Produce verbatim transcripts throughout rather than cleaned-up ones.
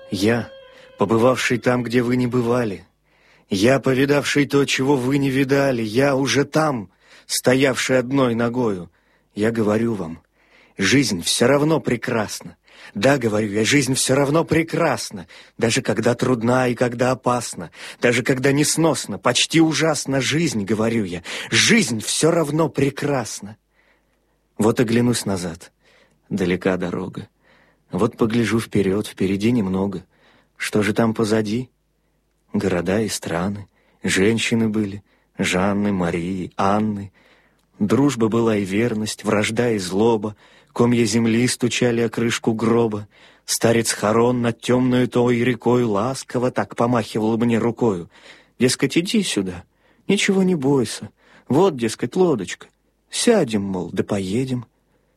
Я, побывавший там, где вы не бывали, я, повидавший то, чего вы не видали, я уже там, стоявший одной ногою, я говорю вам, жизнь все равно прекрасна. Да, говорю я, жизнь все равно прекрасна, даже когда трудна и когда опасна, даже когда несносно, почти ужасна жизнь, говорю я, жизнь все равно прекрасна. Вот оглянусь назад, далека дорога, вот погляжу вперед, впереди немного, что же там позади? Города и страны, женщины были, Жанны, Марии, Анны, дружба была и верность, вражда и злоба, комья земли стучали о крышку гроба. Старец Харон над темною той рекою ласково так помахивал мне рукою. Дескать, иди сюда, ничего не бойся. Вот, дескать, лодочка. Сядем, мол, да поедем.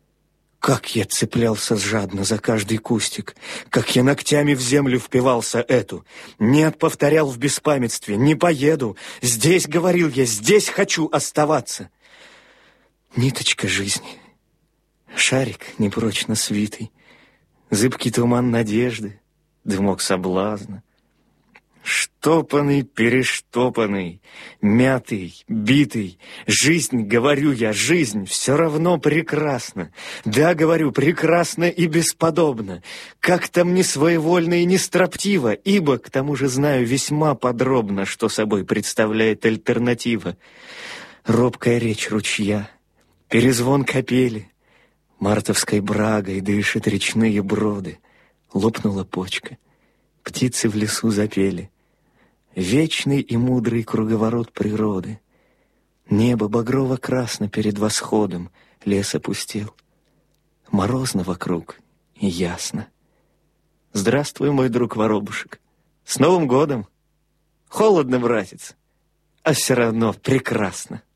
Как я цеплялся жадно за каждый кустик, как я ногтями в землю впивался эту. Нет, повторял в беспамятстве, не поеду. Здесь, говорил я, здесь хочу оставаться. Ниточка жизни. Шарик непрочно свитый, зыбкий туман надежды, дымок соблазна. Штопанный, перештопанный, мятый, битый. Жизнь, говорю я, жизнь все равно прекрасна. Да, говорю, прекрасна и бесподобна. Как-то мне своевольно и нестроптиво, ибо, к тому же, знаю весьма подробно, что собой представляет альтернатива. Робкая речь ручья, перезвон капели, мартовской брагой дышат речные броды. Лопнула почка, птицы в лесу запели. Вечный и мудрый круговорот природы. Небо багрово-красно перед восходом, лес опустел. Морозно вокруг и ясно. Здравствуй, мой друг воробушек. С Новым годом! Холодно, братец, а все равно прекрасно.